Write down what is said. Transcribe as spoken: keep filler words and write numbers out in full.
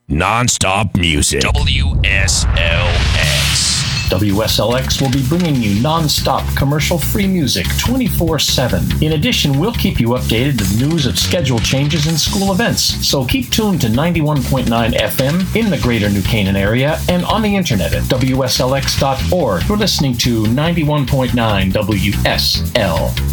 Non-stop music. W S L X. W S L X will be bringing you non-stop commercial-free music twenty-four seven. In addition, we'll keep you updated with news of schedule changes and school events. So keep tuned to ninety-one point nine F M in the greater New Canaan area and on the internet at W S L X dot org. You're listening to ninety-one point nine W S L.